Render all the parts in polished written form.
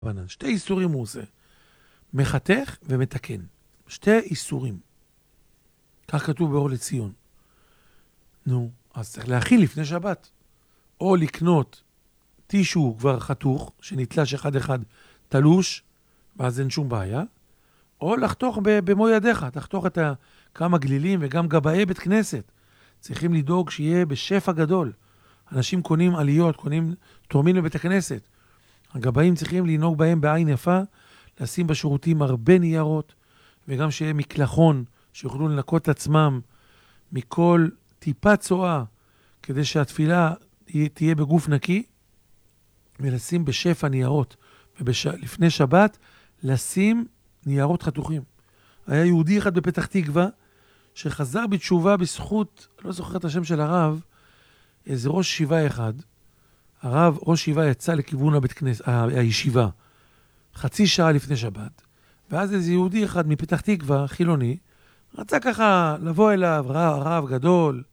שתי איסורים הוא עושה. מחתך ומתקן. שתי איסורים. כך כתוב באור לציון. נו, אז צריך להכין לפני שבת. או לקנות טישו כבר חתוך, שנתלש אחד תלוש, ואז אין שום בעיה. או לחתוך במו ידיך, תחתוך את כמה גלילים וגם גבאי בית כנסת. צריכים לדאוג שיהיה בשפע גדול. אנשים קונים עליות, תורמים לבית הכנסת. הגבאים צריכים לנהוג בהם בעין יפה, לשים בשירותים הרבה ניירות, וגם שיהיה מקלחון, שיוכלו לנקות עצמם מכל טיפה צועה, כדי שהתפילה תהיה בגוף נקי, ולשים בשפע ניירות. ולפני שבת, לשים ניירות חתוכים. היה יהודי אחד בפתח תקווה, שחזר בתשובה בזכות, לא זוכר את השם של הרב, איזה ראש ישיבה אחד, הרב ראש ישיבה יצא לכיוון הבית כנסת, הישיבה, חצי שעה לפני שבת, ואז איזה יהודי אחד מפתח תקווה, חילוני, רצה ככה לבוא אליו, רב גדול,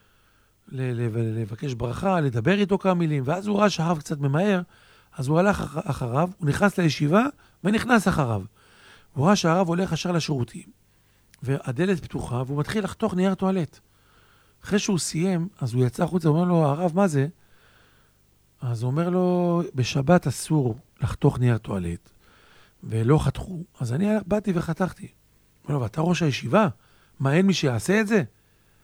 לבקש ברכה, לדבר איתו כמה מילים, ואז הוא ראה שהרב קצת ממהר, אז הוא הלך אחריו, הוא נכנס לישיבה ונכנס אחריו. הוא ראה שהרב הולך ישר לשירותים, והדלת פתוחה, והוא מתחיל לחתוך נייר טואלט. אחרי שהוא סיים, אז הוא יצא החוצה, הוא אומר לו, הרב, מה זה? אז הוא אומר לו, בשבת אסור לחתוך נייר טואלט, ולא חתכו. אז אני באתי וחתכתי. הוא אומר לו, ואתה ראש הישיבה? מה, אין מי שיעשה את זה?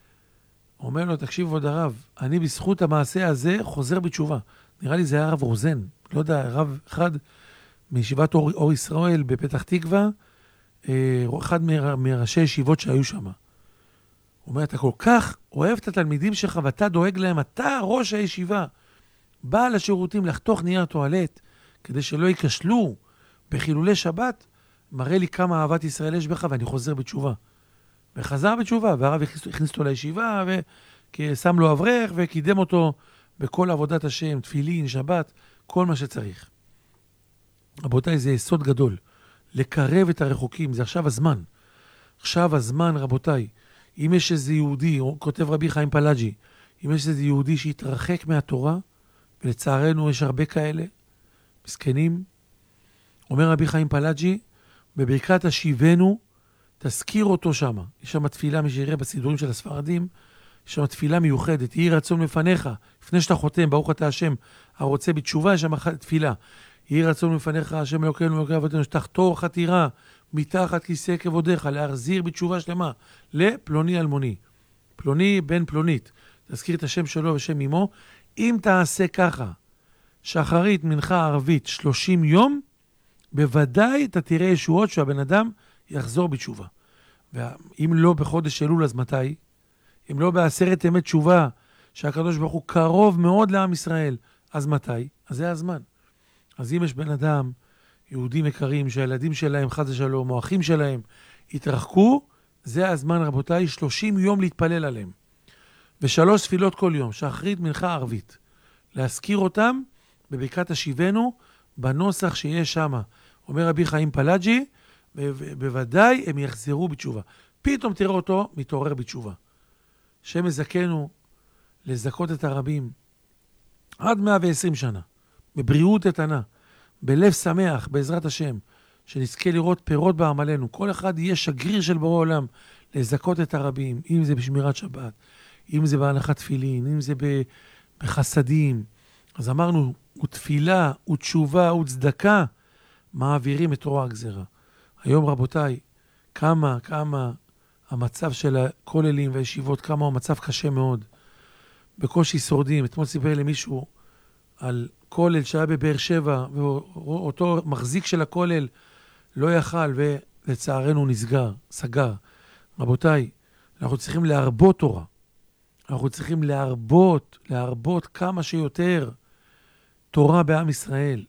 הוא אומר לו, תקשיב עוד הרב, אני בזכות המעשה הזה חוזר בתשובה. נראה לי זה היה הרב רוזן, לא יודע, הרב אחד מישיבת אור ישראל בפתח תקווה, אחד מראשי ישיבות שהיו שם. הוא אומר, אתה כל כך אוהב את התלמידים שלך ואתה דואג להם, אתה ראש הישיבה, בא לשירותים לחתוך נייר טואלט, כדי שלא ייכשלו בחילולי שבת, מראה לי כמה אהבת ישראל יש בך ואני חוזר בתשובה. וחזר בתשובה, והרב הכניס אותו לישיבה, ושם לו אברך וקידם אותו בכל עבודת השם, תפילין, שבת, כל מה שצריך. רבותיי, זה יסוד גדול. לקרב את הרחוקים, זה עכשיו הזמן. עכשיו הזמן, רבותיי. אם יש איזה יהודי, כותב רבי חיים פלאג'י, אם יש איזה יהודי שהתרחק מהתורה, ולצערנו יש הרבה כאלה, מסכנים, אומר רבי חיים פלאג'י, בברכת השיבנו, תזכיר אותו שם. יש שם תפילה, מי שיראה בסידורים של הספרדים, יש שם תפילה מיוחדת, יהי רצון לפניך, לפני שאתה חותם, ברוך אתה השם, הרוצה בתשובה, יש שם תפילה. יהי רצון לפניך, השם אלוקינו ואלוקי אבותינו, שתחתור חתירה מתחת כיסא כבודיך, להחזיר בתשובה שלמה לפלוני אלמוני. פלוני בן פלונית. תזכיר את השם שלו ושם אמו. אם תעשה ככה, שחרית, מנחה, ערבית, 30 יום, בוודאי אתה תראה ישועות שהבן אדם יחזור בתשובה. ואם לא בחודש אלול, אז מתי? אם לא בעשרת ימי תשובה, שהקדוש ברוך הוא קרוב מאוד לעם ישראל, אז מתי? אז זה הזמן. אז אם יש בן אדם, יהודים יקרים, שהילדים שלהם, חס ושלום, או אחים שלהם, התרחקו, זה הזמן, רבותיי, 30 יום להתפלל עליהם. ו3 תפילות כל יום, שחרית, מנחה, ערבית. להזכיר אותם בברכת השיבנו, בנוסח שיש שם. אומר רבי חיים פלאג'י, בוודאי הם יחזרו בתשובה. פתאום תראה אותו מתעורר בתשובה. שם מזכנו לזכות את הרבים עד 120 שנה, בבריאות איתנה, בלב שמח, בעזרת השם, שנזכה לראות פירות בעמלנו. כל אחד יהיה שגריר של בורא עולם לזכות את הרבים, אם זה בשמירת שבת, אם זה בהנחת תפילין, אם זה בחסדים. אז אמרנו, ותפילה, ותשובה, וצדקה, מעבירים את רוע הגזרה. היום רבותיי, כמה המצב של הכוללים והישיבות, כמה הוא מצב קשה מאוד. בקושי שורדים. אתמול סיפר למישהו על כולל שהיה בבאר שבע, ואותו מחזיק של הכולל לא יכל, ולצערנו נסגר, סגר. רבותיי, אנחנו צריכים להרבות תורה. אנחנו צריכים להרבות כמה שיותר תורה בעם ישראל.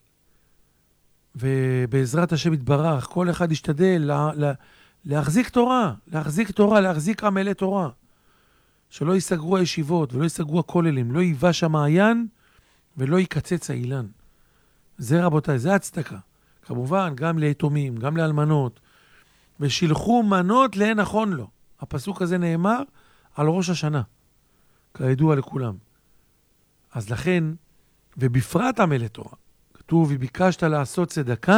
ובעזרת השם יתברך, כל אחד ישתדל להחזיק תורה, להחזיק עמלי תורה. שלא ייסגרו הישיבות ולא ייסגרו הכוללים, לא ייבש המעיין ולא יקצץ האילן. זה רבותיי, זה הצדקה. כמובן, גם ליתומים, גם לאלמנות. ושילחו מנות לאין נכון לו. הפסוק הזה נאמר על ראש השנה, כידוע לכולם. אז לכן, ובפרט עמלי תורה, כתוב, וביקשת לעשות צדקה,